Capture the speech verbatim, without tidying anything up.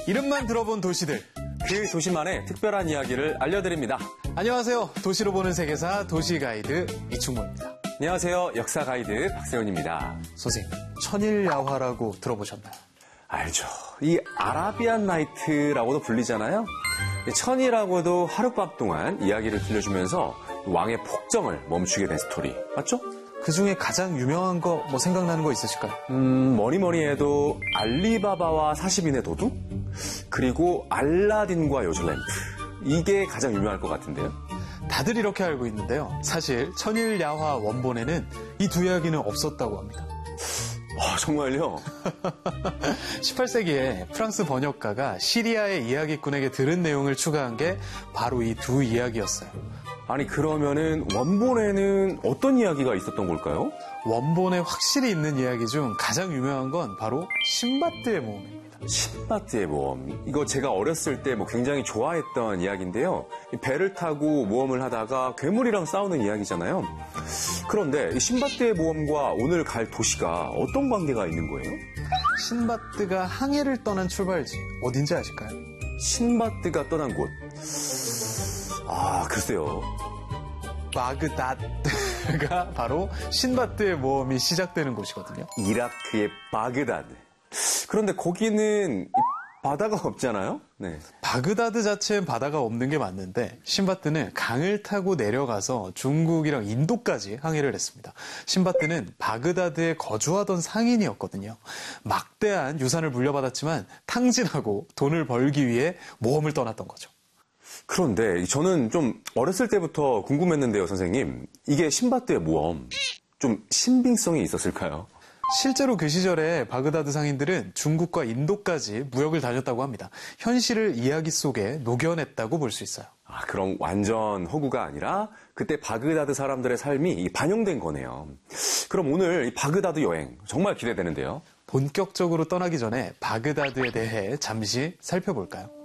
이름만 들어본 도시들, 그 도시만의 특별한 이야기를 알려드립니다. 안녕하세요. 도시로 보는 세계사 도시가이드 이충모입니다. 안녕하세요. 역사 가이드 박세훈입니다. 선생님, 천일야화라고 들어보셨나요? 알죠. 이 아라비안 나이트라고도 불리잖아요. 천이라고도 하룻밤 동안 이야기를 들려주면서 왕의 폭정을 멈추게 된 스토리. 맞죠? 그 중에 가장 유명한 거 뭐 생각나는 거 있으실까요? 음, 뭐니 뭐니 해도 알리바바와 사십인의 도둑? 그리고 알라딘과 요술 램프. 이게 가장 유명할 것 같은데요. 다들 이렇게 알고 있는데요. 사실 천일야화 원본에는 이 두 이야기는 없었다고 합니다. 아, 정말요? 십팔 세기에 프랑스 번역가가 시리아의 이야기꾼에게 들은 내용을 추가한 게 바로 이 두 이야기였어요. 아니, 그러면은 원본에는 어떤 이야기가 있었던 걸까요? 원본에 확실히 있는 이야기 중 가장 유명한 건 바로 신바드의 모험입니다. 신바드의 모험. 이거 제가 어렸을 때 뭐 굉장히 좋아했던 이야기인데요. 배를 타고 모험을 하다가 괴물이랑 싸우는 이야기잖아요. 그런데 이 신바드의 모험과 오늘 갈 도시가 어떤 관계가 있는 거예요? 신바드가 항해를 떠난 출발지 어딘지 아실까요? 신바드가 떠난 곳. 아, 글쎄요. 바그다드가 바로 신바드의 모험이 시작되는 곳이거든요. 이라크의 바그다드. 그런데 거기는 바다가 없잖아요? 네. 바그다드 자체엔 바다가 없는 게 맞는데 신바드는 강을 타고 내려가서 중국이랑 인도까지 항해를 했습니다. 신바드는 바그다드에 거주하던 상인이었거든요. 막대한 유산을 물려받았지만 탕진하고 돈을 벌기 위해 모험을 떠났던 거죠. 그런데 저는 좀 어렸을 때부터 궁금했는데요, 선생님. 이게 신바드의 모험, 좀 신빙성이 있었을까요? 실제로 그 시절에 바그다드 상인들은 중국과 인도까지 무역을 다녔다고 합니다. 현실을 이야기 속에 녹여냈다고 볼 수 있어요. 아, 그럼 완전 허구가 아니라 그때 바그다드 사람들의 삶이 반영된 거네요. 그럼 오늘 이 바그다드 여행 정말 기대되는데요. 본격적으로 떠나기 전에 바그다드에 대해 잠시 살펴볼까요?